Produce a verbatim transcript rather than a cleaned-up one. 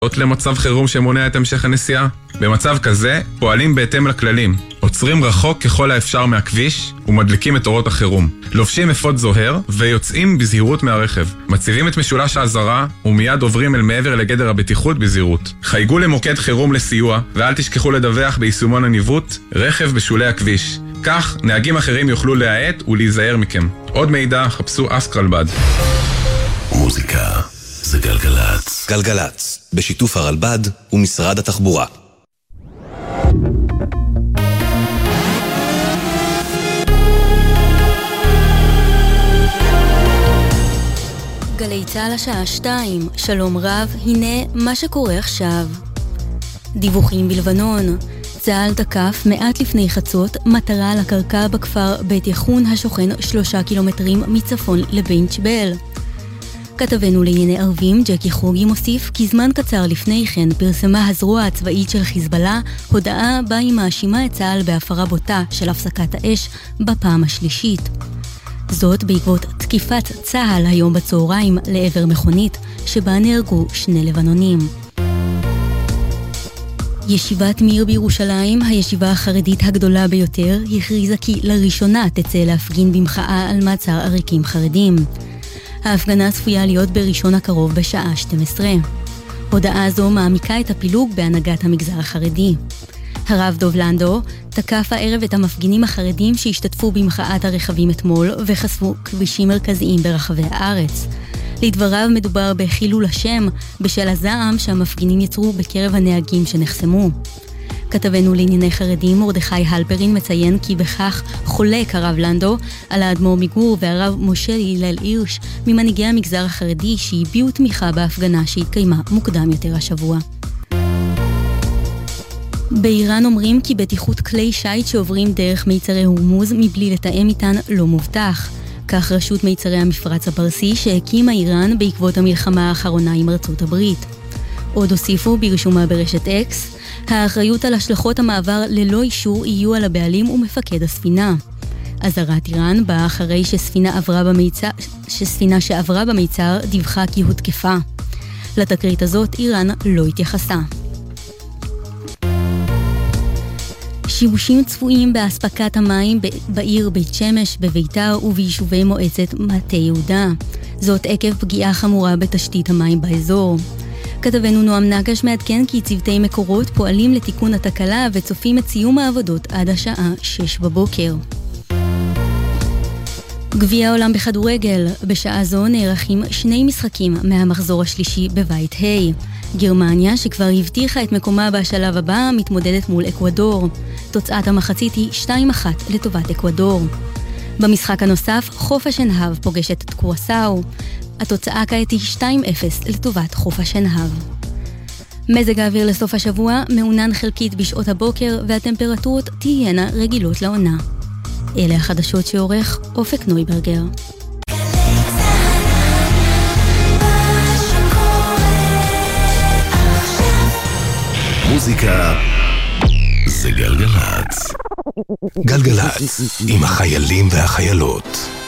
למצב חירום שמונע את המשך הנסיעה. במצב כזה פועלים בהתאם לכללים, עוצרים רחוק ככל האפשר מהכביש ומדליקים את אורות החירום, לובשים אפוד זוהר ויוצאים בזהירות מהרכב, מציבים את משולש האזהרה ומיד עוברים אל מעבר לגדר הבטיחות בזהירות. חייגו למוקד חירום לסיוע ואל תשכחו לדווח ביישומון הניווט רכב בשולי הכביש, כך נהגים אחרים יוכלו להאט ולהיזהר מכם. עוד מידע חפשו אסקרלבד. מוזיקה זה גלגלץ. גלגלץ, בשיתוף הרלב"ד ומשרד התחבורה. גלי צהל השעה שתיים, שלום רב, הנה מה שקורה עכשיו. דיווחים בלבנון, צהל תקף מעט לפני חצות מטרה על הקרקע בכפר בית יחון השוכן שלושה קילומטרים מצפון לבין צ'בל. כתבנו לענייני ערבים ג'קי חוגי מוסיף כי זמן קצר לפני כן פרסמה הזרוע הצבאית של חיזבאללה הודעה בה היא מאשימה את צהל בהפרה בוטה של הפסקת האש בפעם השלישית. זאת בעקבות תקיפת צהל היום בצהריים לעבר מכונית שבה נהרגו שני לבנונים. ישיבת מיר בירושלים, הישיבה החרדית הגדולה ביותר, הכריזה כי לראשונה תצא להפגין במחאה על מעצר עריקים חרדים. ההפגנה צפויה להיות בראשון הקרוב בשעה שתים עשרה. הודעה זו מעמיקה את הפילוג בהנהגת המגזר החרדי. הרב דוב לנדו תקף הערב את המפגינים החרדים שהשתתפו במחאת הרכבים אתמול וחשפו כבישים מרכזיים ברחבי הארץ. לדבריו מדובר בחילול השם בשל הזעם שהמפגינים יצרו בקרב הנהגים שנחסמו. כתבנו לענייני חרדים מרדכי הלפרין מציין כי בכך חולק הרב לנדו על האדמו"ר מגור והרב משה הלל הירש ממנהיגי המגזר החרדי שהביעו תמיכה בהפגנה שהתקיימה מוקדם יותר השבוע. באיראן אומרים כי בטיחות כלי שייט שעוברים דרך מיצרי הורמוז מבלי לתאם איתן לא מובטח. כך רשות מיצרי המפרץ הפרסי שהקימה איראן בעקבות המלחמה האחרונה עם ארצות הברית. עוד הוסיפו ברשומה ברשת אקס, האחריות על השלכות המעבר ללא אישור יהיו על הבעלים ומפקד הספינה. אזהרת איראן באה אחרי שספינה עברה במיצר, שספינה שעברה במיצר דיווחה כי הותקפה. לתקרית הזאת איראן לא התייחסה. שיבושים צפויים באספקת המים בעיר בית שמש, בביתר וביישובי מועצת מטה יהודה. זאת עקב פגיעה חמורה בתשתית המים באזור. כתבנו נועם נגש מעדכן כי צוותי מקורות פועלים לתיקון התקלה וצופים את סיום העבודות עד השעה שש בבוקר. גביע העולם בכדורגל, בשעה זו נערכים שני משחקים מהמחזור השלישי בבית ה'. גרמניה, שכבר הבטיחה את מקומה בשלב הבא, מתמודדת מול אקוודור. תוצאת המחצית היא שתיים אחת לטובת אקוודור. במשחק הנוסף, חוף השנהב פוגשת את קורסאו. התוצאה כעת היא שתיים אפס לטובת חוף השנהב. מזג האוויר לסוף השבוע מעונן חלקית בשעות הבוקר והטמפרטורות תהיינה רגילות לעונה. אלה החדשות שעורך אופק נויברגר. מוזיקה זה גלגלץ. גלגלץ עם החיילים והחיילות.